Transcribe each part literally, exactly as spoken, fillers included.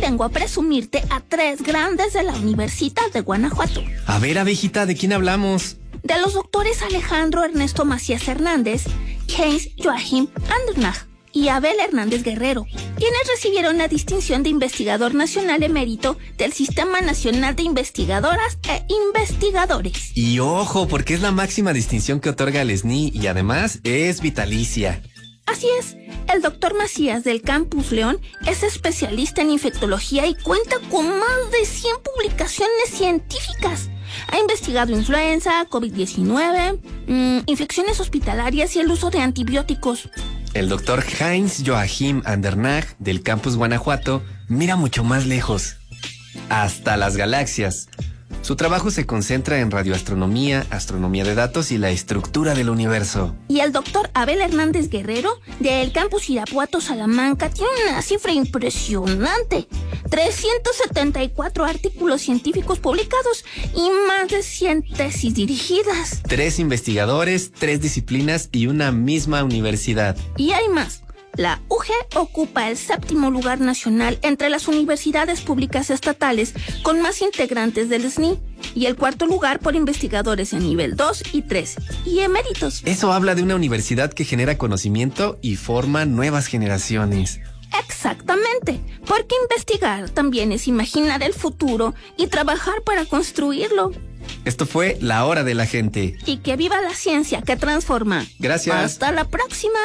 vengo a presumirte a tres grandes de la Universidad de Guanajuato. A ver, abejita, ¿de quién hablamos? De los doctores Alejandro Ernesto Macías Hernández, Heinz Joachim Andernach y Abel Hernández Guerrero, quienes recibieron la distinción de investigador nacional emérito del Sistema Nacional de Investigadoras e Investigadores. Y ojo, porque es la máxima distinción que otorga el S N I y además es vitalicia. Así es, el doctor Macías del Campus León es especialista en infectología y cuenta con más de cien publicaciones científicas. Ha investigado influenza, COVID diecinueve, mmm, infecciones hospitalarias y el uso de antibióticos. El doctor Heinz Joachim Andernach del Campus Guanajuato mira mucho más lejos, hasta las galaxias. Su trabajo se concentra en radioastronomía, astronomía de datos y la estructura del universo. Y el doctor Abel Hernández Guerrero, del campus Irapuato, Salamanca, tiene una cifra impresionante. trescientos setenta y cuatro artículos científicos publicados y más de cien tesis dirigidas. Tres investigadores, tres disciplinas y una misma universidad. Y hay más. La U G ocupa el séptimo lugar nacional entre las universidades públicas estatales con más integrantes del S N I y el cuarto lugar por investigadores en nivel dos y tres y eméritos. Eso habla de una universidad que genera conocimiento y forma nuevas generaciones. Exactamente, porque investigar también es imaginar el futuro y trabajar para construirlo. Esto fue La Hora de la Gente. Y que viva la ciencia que transforma. Gracias. Hasta la próxima.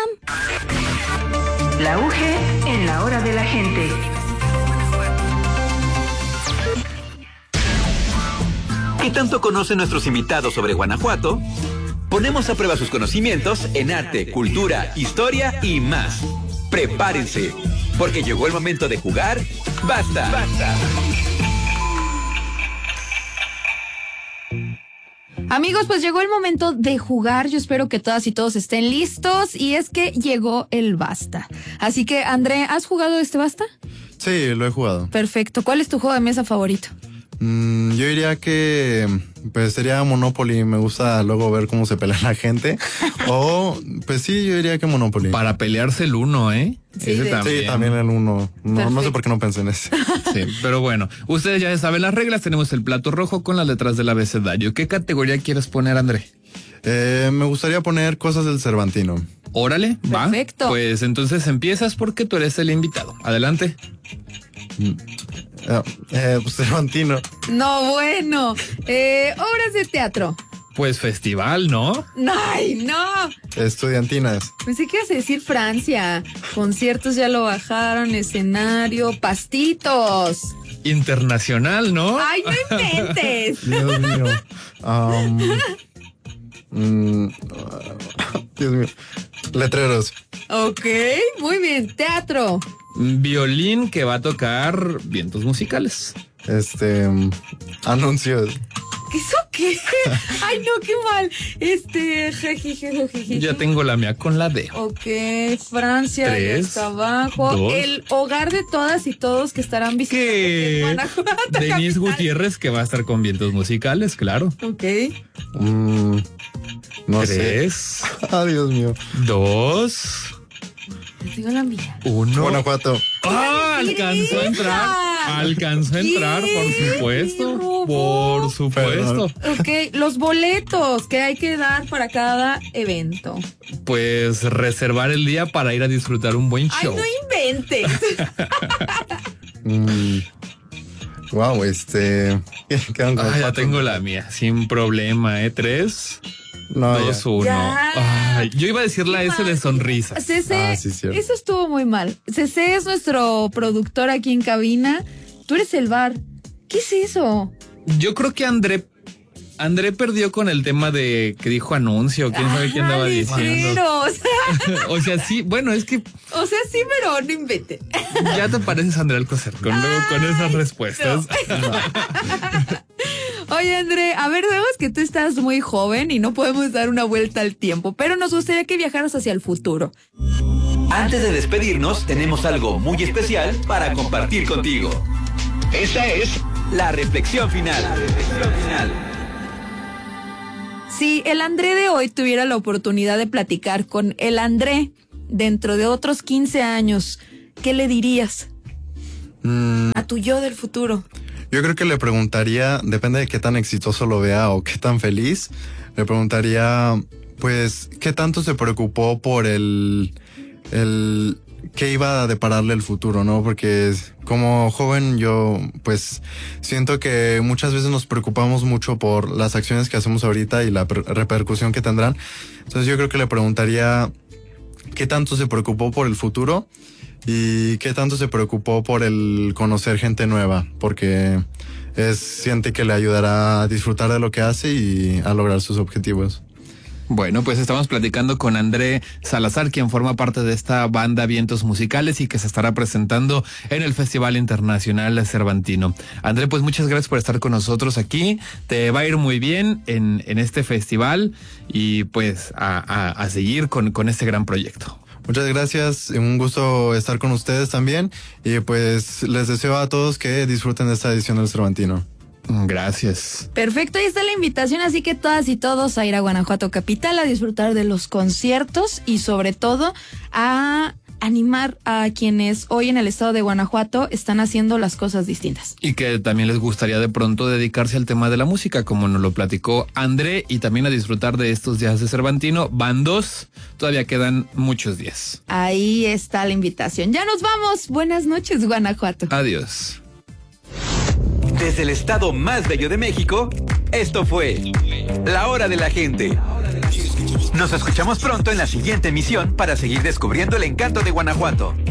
La U G en La Hora de la Gente. ¿Qué tanto conocen nuestros invitados sobre Guanajuato? Ponemos a prueba sus conocimientos en arte, cultura, historia y más. Prepárense, porque llegó el momento de jugar. ¡Basta! ¡Basta! Amigos, pues llegó el momento de jugar. Yo espero que todas y todos estén listos. Y es que llegó el Basta. Así que, André, ¿has jugado este Basta? Sí, lo he jugado. Perfecto. ¿Cuál es tu juego de mesa favorito? Mm, yo diría que pues sería Monopoly. Me gusta luego ver cómo se pelea la gente. O, pues sí, yo diría que Monopoly. Para pelearse el uno, ¿eh? Sí, Ese también. Sí, también el uno. No, no sé por qué no pensé en ese. Sí, pero bueno, ustedes ya saben las reglas. Tenemos el plato rojo con las letras del abecedario. ¿Qué categoría quieres poner, André? Eh, me gustaría poner cosas del Cervantino. Órale, va. Perfecto. Pues entonces empiezas porque tú eres el invitado. Adelante. Mm. Uh, eh, pues Cervantino. No, bueno. Eh, obras de teatro. Pues festival, ¿no? ¡Ay, no! Estudiantinas. Pensé que ibas a decir Francia. Conciertos ya lo bajaron, escenario, pastitos. Internacional, ¿no? ¡Ay, no inventes! Dios mío. Um, mm, Dios mío. Letreros. Ok, muy bien. Teatro. Violín que va a tocar vientos musicales. Este... Um, anuncios. ¿Eso qué? Ay, no, qué mal. Este... Ya tengo la mía con la D. Ok, Francia, Tres, está abajo. dos. El hogar de todas y todos que estarán visitando ¿Qué? en Guanajuato. Denise capital. Gutiérrez que va a estar con vientos musicales, claro. Ok. Mm, no Tres, sé. Ah, Dios mío. dos, Les digo la mía. uno. Guanajuato. ¡Ah! Alcanzó a entrar. Alcanzó a entrar, por supuesto. Por supuesto. Ok, los boletos que hay que dar para cada evento. Pues reservar el día para ir a disfrutar un buen show. Ay, no inventes. Mm, wow, este... Ah, ya tengo la mía, sin problema, ¿eh? Tres, No, dos, ya. uno. Ya. Ay, yo iba a decir la S de sonrisas. Cece, Ah, sí, cierto. eso estuvo muy mal. Cece es nuestro productor aquí en cabina. Tú eres el bar. ¿Qué es eso? Yo creo que André André perdió con el tema de que dijo anuncio, quién sabe qué andaba diciendo. Pero, o sea, O sea, sí, bueno, es que o sea, sí, pero no invente. ya te pareces a André Alcocer con, con esas respuestas. Oye, André, a ver, sabemos que tú estás muy joven y no podemos dar una vuelta al tiempo, pero nos gustaría que viajaras hacia el futuro. Antes de despedirnos, tenemos algo muy especial para compartir contigo. Esta es la reflexión final. La reflexión final. Si el André de hoy tuviera la oportunidad de platicar con el André dentro de otros quince años, ¿qué le dirías? Mm, A tu yo del futuro. yo creo que le preguntaría, depende de qué tan exitoso lo vea o qué tan feliz, le preguntaría, pues, qué tanto se preocupó por el, el, qué iba a depararle el futuro, ¿no? Porque como joven yo, pues, siento que muchas veces nos preocupamos mucho por las acciones que hacemos ahorita y la per- repercusión que tendrán. Entonces yo creo que le preguntaría qué tanto se preocupó por el futuro y qué tanto se preocupó por el conocer gente nueva, porque es, siente que le ayudará a disfrutar de lo que hace y a lograr sus objetivos. Bueno, pues estamos platicando con André Salazar, quien forma parte de esta banda Vientos Musicales y que se estará presentando en el Festival Internacional Cervantino. André, pues muchas gracias por estar con nosotros aquí. Te va a ir muy bien en, en este festival y pues a, a, a seguir con, con este gran proyecto. Muchas gracias, un gusto estar con ustedes también y pues les deseo a todos que disfruten de esta edición del Cervantino. Gracias. Perfecto, ahí está la invitación, así que todas y todos a ir a Guanajuato Capital a disfrutar de los conciertos y sobre todo a animar a quienes hoy en el estado de Guanajuato están haciendo las cosas distintas. Y que también les gustaría de pronto dedicarse al tema de la música, como nos lo platicó André, y también a disfrutar de estos días de Cervantino. Van dos, todavía quedan muchos días. Ahí está la invitación. Ya nos vamos. Buenas noches, Guanajuato. Adiós. Desde el estado más bello de México, esto fue La Hora de la Gente. Nos escuchamos pronto en la siguiente emisión para seguir descubriendo el encanto de Guanajuato.